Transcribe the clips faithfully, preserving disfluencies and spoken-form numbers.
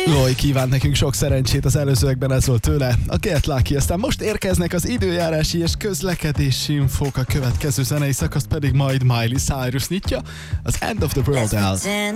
Loi kíván nekünk sok szerencsét, az előzőekben ez volt tőle. A Get Lucky, aztán most érkeznek az időjárási és közlekedési infók, a következő zenei szakaszt pedig majd Miley Cyrus nyitja, az End of the World el.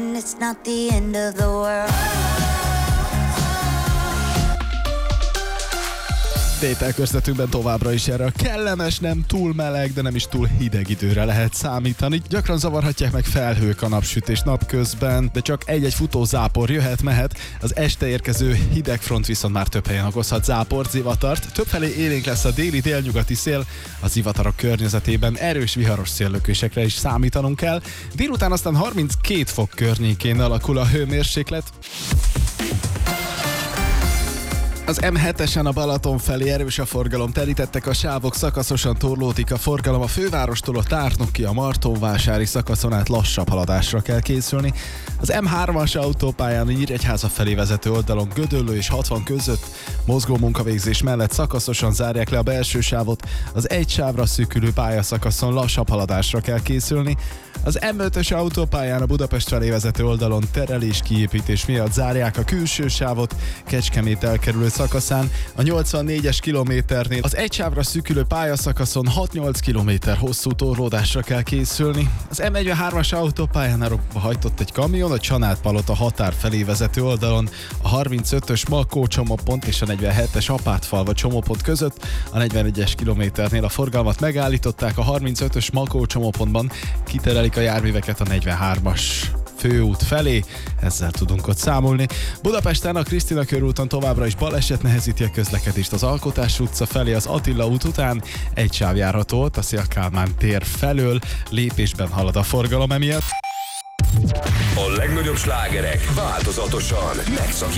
Tételközletünkben továbbra is erre a kellemes, nem túl meleg, de nem is túl hideg időre lehet számítani. Gyakran zavarhatják meg felhők a napsütés napközben, de csak egy-egy futózápor jöhet-mehet. Az este érkező hidegfront viszont már több helyen okozhat záport, zivatart. Többfelé élénk lesz a déli-délnyugati szél, a zivatarok környezetében erős viharos széllökésekre is számítanunk kell. Délután aztán harminckét fok környékén alakul a hőmérséklet. Az em hetesen a Balaton felé erős a forgalom, terítettek a sávok, szakaszosan torlódik a forgalom, a fővárostól a Tárnoki, a Martonvásári szakaszon át lassabb haladásra kell készülni. Az em hármas autópályán a Nyíregyháza felé vezető oldalon Gödöllő és hatvan között mozgó munkavégzés mellett szakaszosan zárják le a belső sávot, az egy sávra szűkülő pályaszakaszon lassabb haladásra kell készülni. Az em ötös autópályán a Budapest felé vezető oldalon terelés kiépítés miatt zárják a külső sávot, Kecskemét elkerülő szakaszán, a nyolcvannégyes kilométernél az egy sávra szűkülő pályaszakaszon hat-nyolc kilométer hosszú torlódásra kell készülni. Az em negyvenhármas autópályán arra hajtott egy kamion a Csanád-Palota határ felé vezető oldalon, a harmincötös Makó csomópont és a negyvenhetes Apátfalva csomópont között, a negyvenegyes kilométernél a forgalmat megállították, a harmincötös Makó csomópontban kiterelik a járműveket a negyvenhármas főút felé, ezzel tudunk ott számolni. Budapesten a Krisztina körúton továbbra is baleset nehezíti a közlekedést az Alkotás utca felé, az Attila út után egy sáv járható ott, a Széll-Kálmán tér felől lépésben halad a forgalom emiatt. A legnagyobb slágerek változatosan megszakítják